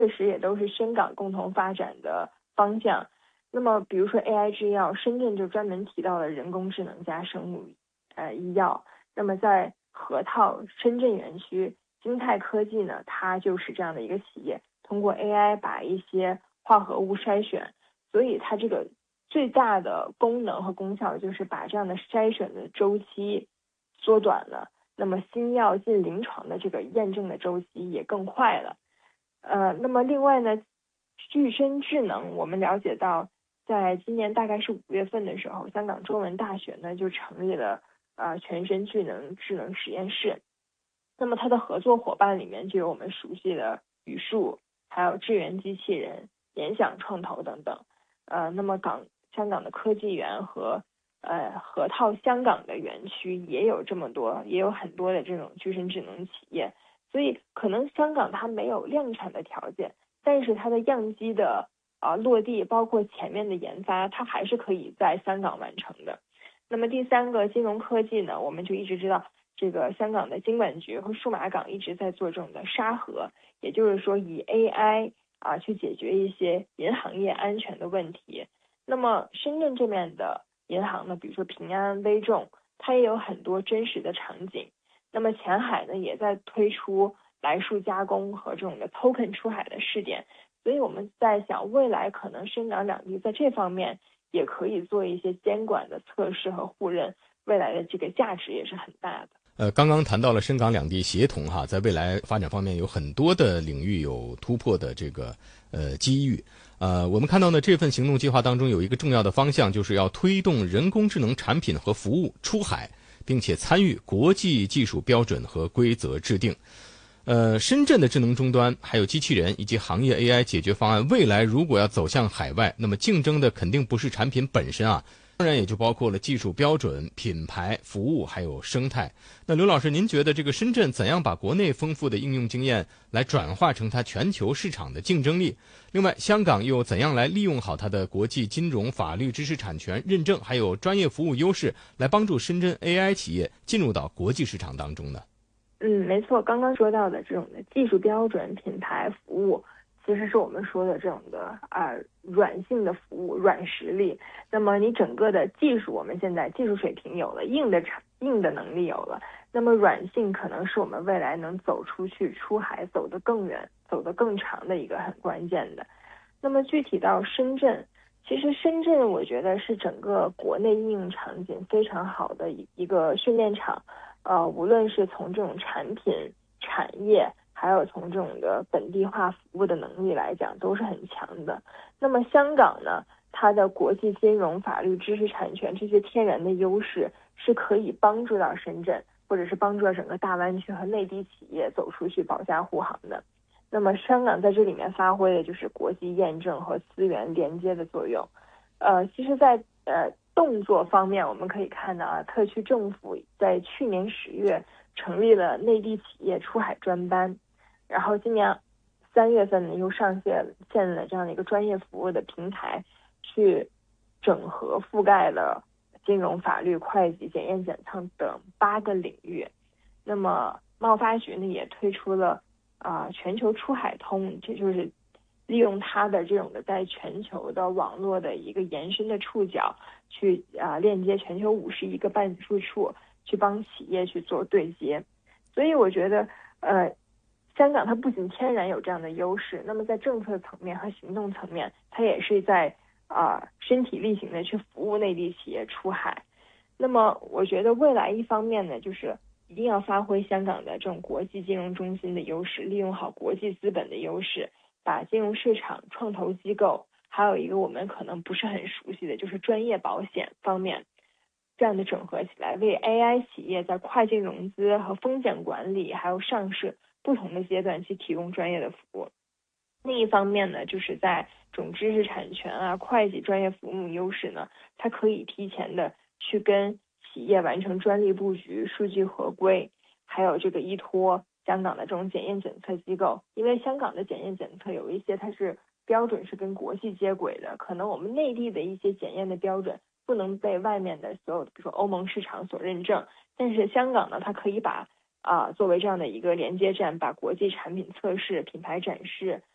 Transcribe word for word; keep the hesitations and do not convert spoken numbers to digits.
确实也都是深港共同发展的方向。那么比如说 A I 制药，深圳就专门提到了人工智能加生物呃医药。那么在河套深圳园区，金泰科技呢，它就是这样的一个企业，通过 A I 把一些化合物筛选，所以它这个最大的功能和功效就是把这样的筛选的周期缩短了，那么新药进临床的这个验证的周期也更快了。呃，那么另外呢，具身智能，我们了解到，在今年大概是五月份的时候，香港中文大学呢就成立了呃全身智能智能实验室。那么它的合作伙伴里面就有我们熟悉的语数，还有智源机器人、联想创投等等。呃，那么港香港的科技园和呃河套香港的园区也有这么多，也有很多的这种具身智能企业。所以可能香港它没有量产的条件，但是它的样机的啊、呃、落地，包括前面的研发，它还是可以在香港完成的。那么第三个金融科技呢，我们就一直知道，这个香港的金管局和数码港一直在做这种的沙盒，也就是说以 A I 啊去解决一些银行业安全的问题。那么深圳这边的银行呢，比如说平安、微众，它也有很多真实的场景。那么前海呢，也在推出来数加工和这种的 token 出海的试点，所以我们在想，未来可能深港两地在这方面也可以做一些监管的测试和互认，未来的这个价值也是很大的。 呃，刚刚谈到了深港两地协同哈，在未来发展方面有很多的领域有突破的这个呃机遇。呃，我们看到呢，这份行动计划当中有一个重要的方向，就是要推动人工智能产品和服务出海，并且参与国际技术标准和规则制定。呃，深圳的智能终端、还有机器人以及行业 A I 解决方案，未来如果要走向海外，那么竞争的肯定不是产品本身啊，当然也就包括了技术标准、品牌、服务还有生态。那刘老师，您觉得这个深圳怎样把国内丰富的应用经验来转化成它全球市场的竞争力？另外，香港又怎样来利用好它的国际金融、法律、知识产权认证还有专业服务优势，来帮助深圳 A I 企业进入到国际市场当中呢？ 嗯，没错，刚刚说到的这种的技术标准、品牌、服务，其实是我们说的这种的啊、呃、软性的服务、软实力。那么你整个的技术，我们现在技术水平有了，硬的硬的能力有了，那么软性可能是我们未来能走出去、出海、走得更远、走得更长的一个很关键的。那么具体到深圳，其实深圳我觉得是整个国内应用场景非常好的一个训练场。呃，无论是从这种产品、产业，还有从这种的本地化服务的能力来讲，都是很强的。那么香港呢，它的国际金融、法律、知识产权这些天然的优势，是可以帮助到深圳，或者是帮助到整个大湾区和内地企业走出去保驾护航的。那么香港在这里面发挥的就是国际验证和资源连接的作用。呃，其实在呃动作方面，我们可以看到啊，特区政府在去年十月成立了内地企业出海专班，然后今年三月份呢又上线线了这样的一个专业服务的平台，去整合覆盖了金融、法律、会计、检验检测等八个领域。那么贸发局呢也推出了啊、呃、全球出海通，这就是利用它的这种的在全球的网络的一个延伸的触角，去啊、呃、链接全球五十一个办事处，去帮企业去做对接。所以我觉得呃香港它不仅天然有这样的优势，那么在政策层面和行动层面，它也是在啊、呃、身体力行的去服务内地企业出海。那么我觉得未来一方面呢，就是一定要发挥香港的这种国际金融中心的优势，利用好国际资本的优势，把金融市场、创投机构，还有一个我们可能不是很熟悉的，就是专业保险方面，这样的整合起来，为 A I 企业在跨境融资和风险管理，还有上市不同的阶段去提供专业的服务。另一方面呢，就是在这种知识产权啊、会计专业服务优势呢，它可以提前的去跟企业完成专利布局、数据合规，还有这个依托香港的这种检验检测机构，因为香港的检验检测有一些它是标准是跟国际接轨的，可能我们内地的一些检验的标准不能被外面的所有比如说欧盟市场所认证，但是香港呢，它可以把啊、呃、作为这样的一个连接站，把国际产品测试、品牌展示